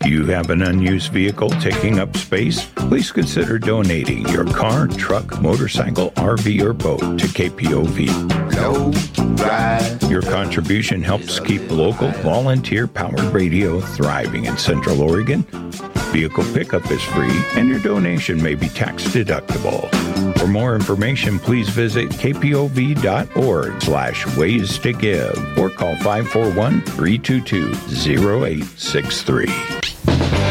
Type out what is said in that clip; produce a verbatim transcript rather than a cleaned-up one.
You have an unused vehicle taking up space? Please consider donating your car, truck, motorcycle, R V, or boat to K P O V. No ride. Your contribution helps keep local, volunteer-powered radio thriving in Central Oregon. Vehicle pickup is free, and your donation may be tax-deductible. For more information, please visit kpov.org slash ways to give or call five four one, three two two, zero eight six three.